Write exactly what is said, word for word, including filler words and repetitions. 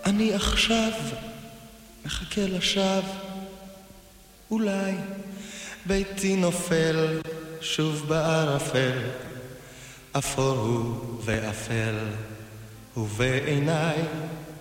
אני עכשיו מחכה לשווא, אולי ביתי נופל שוב בערפל, אפור הוא ואפל, ובעיניי